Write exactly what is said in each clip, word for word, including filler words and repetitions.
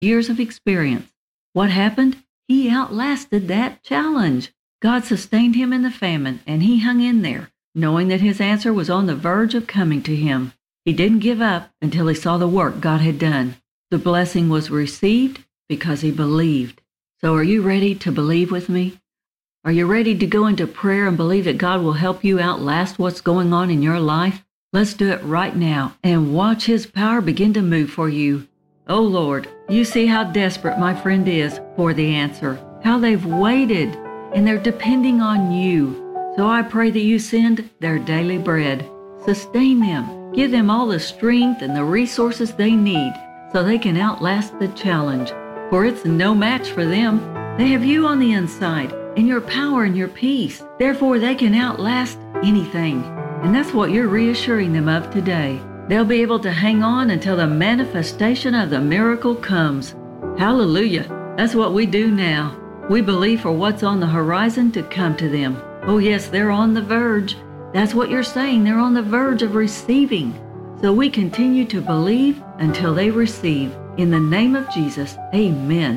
years of experience. What happened? He outlasted that challenge. God sustained him in the famine, and he hung in there, knowing that his answer was on the verge of coming to him. He didn't give up until he saw the work God had done. The blessing was received because he believed. So are you ready to believe with me? Are you ready to go into prayer and believe that God will help you outlast what's going on in your life? Let's do it right now and watch His power begin to move for you. Oh Lord, you see how desperate my friend is for the answer, how they've waited, and they're depending on you. So I pray that you send their daily bread. Sustain them, give them all the strength and the resources they need so they can outlast the challenge. For it's no match for them. They have you on the inside, and your power and your peace. Therefore, they can outlast anything. And that's what you're reassuring them of today. They'll be able to hang on until the manifestation of the miracle comes. Hallelujah. That's what we do now. We believe for what's on the horizon to come to them. Oh yes, they're on the verge. That's what you're saying. They're on the verge of receiving. So we continue to believe until they receive. In the name of Jesus, amen.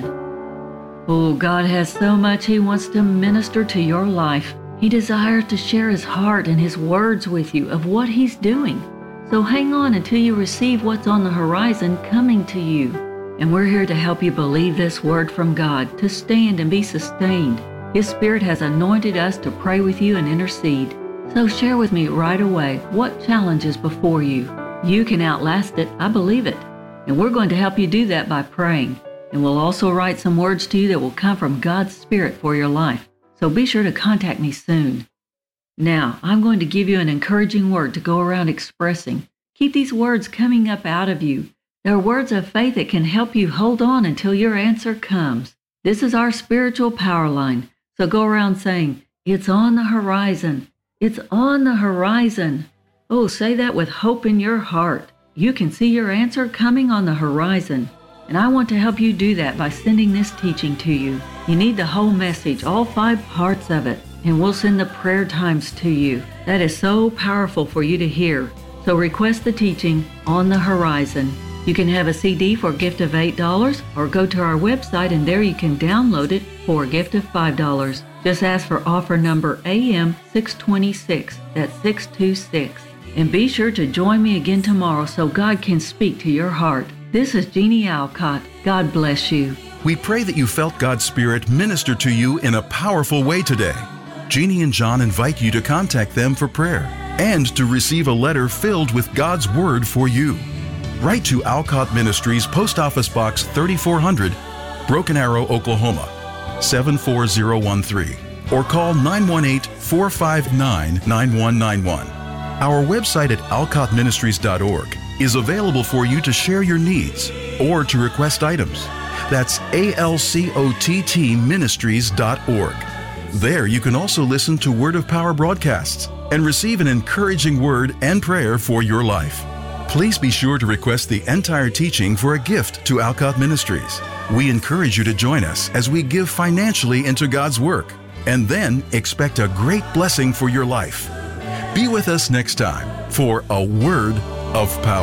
Oh, God has so much He wants to minister to your life. He desires to share His heart and His words with you of what He's doing. So hang on until you receive what's on the horizon coming to you. And we're here to help you believe this word from God, to stand and be sustained. His Spirit has anointed us to pray with you and intercede. So share with me right away what challenge is before you. You can outlast it, I believe it. And we're going to help you do that by praying. And we'll also write some words to you that will come from God's Spirit for your life. So be sure to contact me soon. Now, I'm going to give you an encouraging word to go around expressing. Keep these words coming up out of you. They're words of faith that can help you hold on until your answer comes. This is our spiritual power line. So go around saying, it's on the horizon. It's on the horizon. Oh, say that with hope in your heart. You can see your answer coming on the horizon. And I want to help you do that by sending this teaching to you. You need the whole message, all five parts of it, and we'll send the prayer times to you. That is so powerful for you to hear. So request the teaching on the horizon. You can have a C D for a gift of eight dollars or go to our website and there you can download it for a gift of five dollars. Just ask for offer number A M six twenty-six. That's six two six. And be sure to join me again tomorrow so God can speak to your heart. This is Jeannie Alcott. God bless you. We pray that you felt God's Spirit minister to you in a powerful way today. Jeannie and John invite you to contact them for prayer and to receive a letter filled with God's Word for you. Write to Alcott Ministries, Post Office Box thirty-four hundred, Broken Arrow, Oklahoma, seven four zero one three, or call nine one eight, four five nine, nine one nine one. Our website at alcott ministries dot org is available for you to share your needs or to request items. That's A L C O T T ministries dot org. There you can also listen to Word of Power broadcasts and receive an encouraging word and prayer for your life. Please be sure to request the entire teaching for a gift to Alcott Ministries. We encourage you to join us as we give financially into God's work, and then expect a great blessing for your life. Be with us next time for A Word of Power.